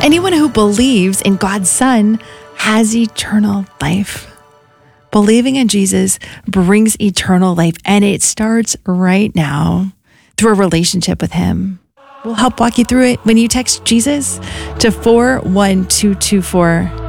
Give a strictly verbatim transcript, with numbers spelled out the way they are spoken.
Anyone who believes in God's Son has eternal life. Believing in Jesus brings eternal life, and it starts right now through a relationship with Him. We'll help walk you through it when you text Jesus to four one two two four.